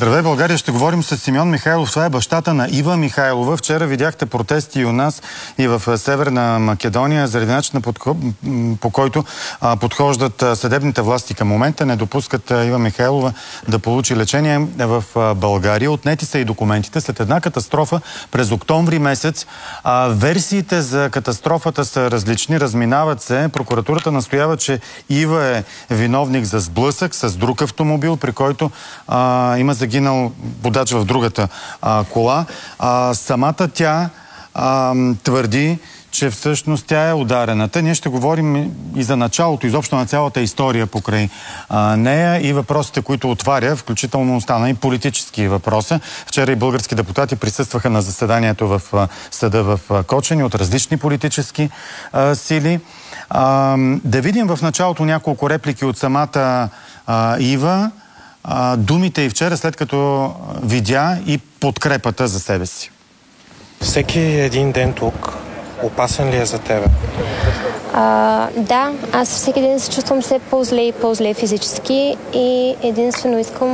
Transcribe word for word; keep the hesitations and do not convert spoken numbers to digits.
Здравей, България! Ще говорим с Симеон Михайлов. Това е бащата на Ива Михайлова. Вчера видяхте протести и у нас, и в Северна Македония, заради начина, по който а, подхождат съдебните власти към момента. Не допускат а, Ива Михайлова да получи лечение в а, България. Отнети са и документите. След една катастрофа през октомври месец. А, версиите за катастрофата са различни, разминават се. Прокуратурата настоява, че Ива е виновник за сблъсък с друг автомобил, при който а, има загинал водач в другата а, кола. А, самата тя а, твърди, че всъщност тя е ударената. Ние ще говорим и за началото, изобщо на цялата история покрай а, нея и въпросите, които отваря, включително остана и политически въпроса. Вчера и български депутати присъстваха на заседанието в а, съда в а, Кочани от различни политически а, сили. А, да видим в началото няколко реплики от самата а, Ива. А, думите и вчера, след като видя и подкрепата за себе си. Всеки един ден тук опасен ли е за тебе? А, да, аз всеки ден се чувствам все по-зле и по-зле физически и единствено искам